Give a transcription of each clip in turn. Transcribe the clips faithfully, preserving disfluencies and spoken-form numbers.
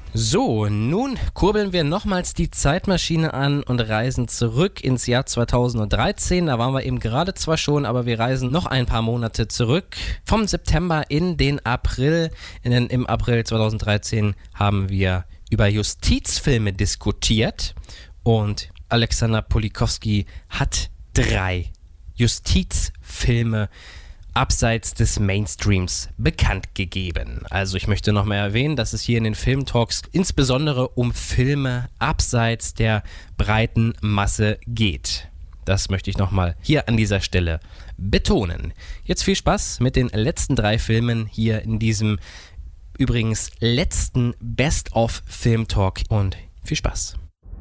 So, nun kurbeln wir nochmals die Zeitmaschine an und reisen zurück ins Jahr zweitausenddreizehn. Da waren wir eben gerade zwar schon, aber wir reisen noch ein paar Monate zurück. Vom September in den April. In den, Im April zweitausenddreizehn haben wir über Justizfilme diskutiert und Alexander Polikowski hat drei Justizfilme abseits des Mainstreams bekannt gegeben. Also ich möchte nochmal erwähnen, dass es hier in den Filmtalks insbesondere um Filme abseits der breiten Masse geht. Das möchte ich nochmal hier an dieser Stelle betonen. Jetzt viel Spaß mit den letzten drei Filmen hier in diesem übrigens letzten Best-of-Film-Talk und viel Spaß.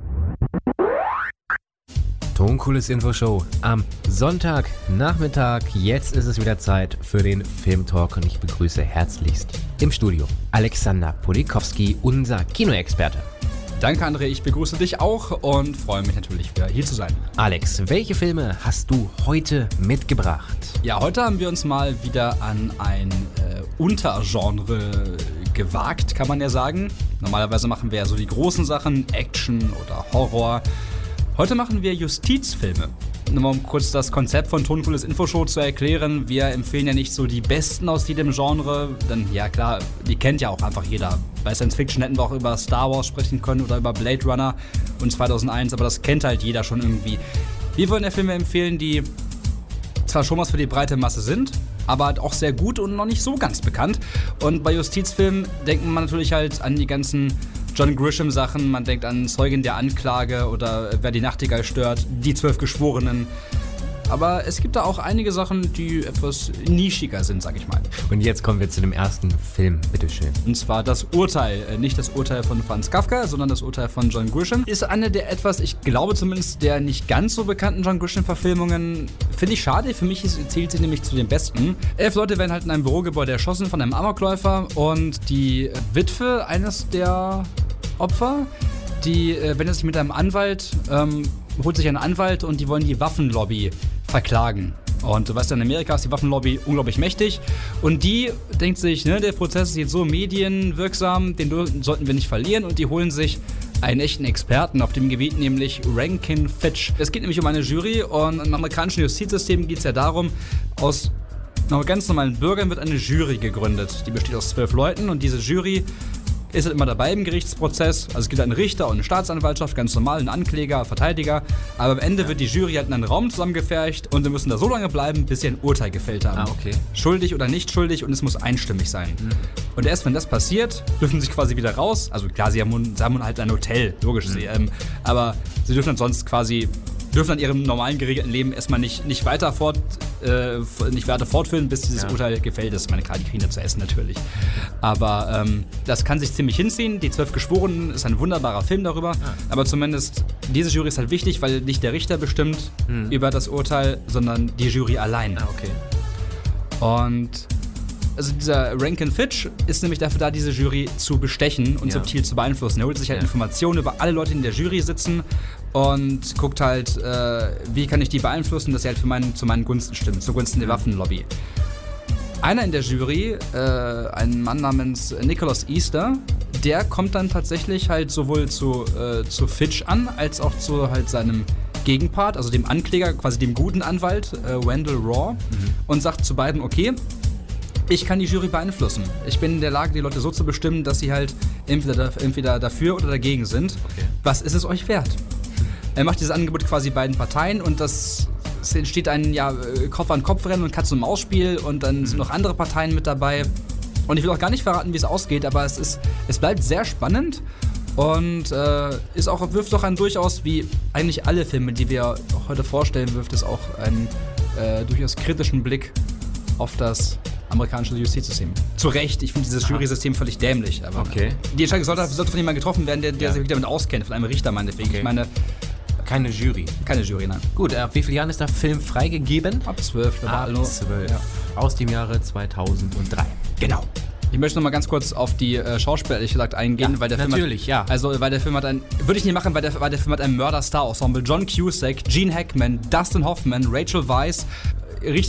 Toncooles Infoshow am Sonntagnachmittag. Jetzt ist es wieder Zeit für den Filmtalk und ich begrüße herzlichst im Studio Alexander Polikowski, unser Kinoexperte. Danke, André. Ich begrüße dich auch und freue mich natürlich wieder hier zu sein. Alex, welche Filme hast du heute mitgebracht? Ja, heute haben wir uns mal wieder an ein äh, Untergenre gewagt, kann man ja sagen. Normalerweise machen wir ja so die großen Sachen, Action oder Horror. Heute machen wir Justizfilme. Nur mal um kurz das Konzept von Toncooles Infoshow zu erklären. Wir empfehlen ja nicht so die Besten aus jedem Genre, denn ja klar, die kennt ja auch einfach jeder. Bei Science Fiction hätten wir auch über Star Wars sprechen können oder über Blade Runner und zweitausendeins, aber das kennt halt jeder schon irgendwie. Wir wollen ja Filme empfehlen, die zwar schon was für die breite Masse sind, aber halt auch sehr gut und noch nicht so ganz bekannt. Und bei Justizfilmen denkt man natürlich halt an die ganzen John Grisham-Sachen, man denkt an Zeugin der Anklage oder Wer die Nachtigall stört, Die Zwölf Geschworenen. Aber es gibt da auch einige Sachen, die etwas nischiger sind, sag ich mal. Und jetzt kommen wir zu dem ersten Film, bitteschön. Und zwar Das Urteil. Nicht das Urteil von Franz Kafka, sondern das Urteil von John Grisham. Ist eine der etwas, ich glaube zumindest, der nicht ganz so bekannten John Grisham-Verfilmungen. Finde ich schade, für mich zählt sie nämlich zu den besten. Elf Leute werden halt in einem Bürogebäude erschossen von einem Amokläufer und die Witwe eines der Opfer, die äh, wendet sich mit einem Anwalt, ähm, holt sich einen Anwalt und die wollen die Waffenlobby verklagen. Und du weißt ja, in Amerika ist die Waffenlobby unglaublich mächtig. Und die denkt sich, ne, der Prozess ist jetzt so medienwirksam, den sollten wir nicht verlieren. Und die holen sich einen echten Experten auf dem Gebiet, nämlich Rankin Fitch. Es geht nämlich um eine Jury und im amerikanischen Justizsystem geht es ja darum, aus ganz normalen Bürgern wird eine Jury gegründet. Die besteht aus zwölf Leuten und diese Jury ist halt immer dabei im Gerichtsprozess. Also es gibt einen Richter und eine Staatsanwaltschaft, ganz normal, einen Ankläger, einen Verteidiger. Aber am Ende wird die Jury halt in einen Raum zusammengefercht und sie müssen da so lange bleiben, bis sie ein Urteil gefällt haben. Ah, okay. Schuldig oder nicht schuldig und es muss einstimmig sein. Mhm. Und erst wenn das passiert, dürfen sie sich quasi wieder raus. Also klar, sie haben, sie haben halt ein Hotel, logisch. Mhm. Sie, ähm, aber sie dürfen dann sonst quasi dürfen an ihrem normalen geregelten Leben erstmal nicht, nicht, weiter, fort, äh, nicht weiter fortführen, bis dieses ja. Urteil gefällt ist. Ich meine, klar, die kriegen da zu essen natürlich. Aber ähm, das kann sich ziemlich hinziehen. Die Zwölf Geschworenen ist ein wunderbarer Film darüber. Ja. Aber zumindest diese Jury ist halt wichtig, weil nicht der Richter bestimmt hm. über das Urteil, sondern die Jury allein. Ah, okay. Und also dieser Rankin Fitch ist nämlich dafür da, diese Jury zu bestechen und ja. subtil zu beeinflussen. Er holt sich halt ja. Informationen über alle Leute, die in der Jury sitzen und guckt halt, äh, wie kann ich die beeinflussen, dass sie halt für meinen, zu meinen Gunsten stimmen, zugunsten der Waffenlobby. Einer in der Jury, äh, ein Mann namens Nicholas Easter, der kommt dann tatsächlich halt sowohl zu, äh, zu Fitch an, als auch zu halt seinem Gegenpart, also dem Ankläger, quasi dem guten Anwalt, äh, Wendell Raw, mhm. und sagt zu beiden, okay, ich kann die Jury beeinflussen. Ich bin in der Lage, die Leute so zu bestimmen, dass sie halt entweder, entweder dafür oder dagegen sind. Okay. Was ist es euch wert? Er macht dieses Angebot quasi beiden Parteien und das, es entsteht ein ja, Kopf-an-Kopf-Rennen und Katz-und-Maus-Spiel und dann sind noch andere Parteien mit dabei. Und ich will auch gar nicht verraten, wie es ausgeht, aber es, ist, es bleibt sehr spannend und äh, ist auch, wirft auch einen durchaus, wie eigentlich alle Filme, die wir heute vorstellen, wirft es auch einen äh, durchaus kritischen Blick auf das amerikanische Justizsystem. Zu Recht, ich finde dieses Jury-System völlig dämlich. Aber okay. Die Entscheidung sollte, sollte von jemandem getroffen werden, der, der ja. sich damit auskennt, von einem Richter meinetwegen. Okay. Ich meine, keine Jury. Keine Jury, nein. Gut, ab wie vielen Jahren ist der Film freigegeben? Ab zwölf. Ab zwölf. Ja. Aus dem Jahre zweitausenddrei. Genau. Ich möchte noch mal ganz kurz auf die äh, Schauspieler, ehrlich gesagt, eingehen, ja, weil der natürlich, Film hat, ja. Also, weil der Film hat ein, würde ich nicht machen, weil der, weil der Film hat ein Mörder-Star-Ensemble. John Cusack, Gene Hackman, Dustin Hoffman, Rachel Weisz, richtig